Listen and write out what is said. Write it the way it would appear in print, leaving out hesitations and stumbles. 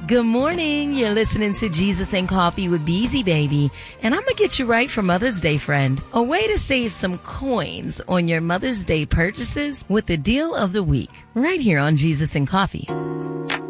Good morning. You're listening to Jesus and Coffee with Beezy Baby. And I'm going to get you right for Mother's Day, friend. A way to save some coins on your Mother's Day purchases with the deal of the week. Right here on Jesus and Coffee.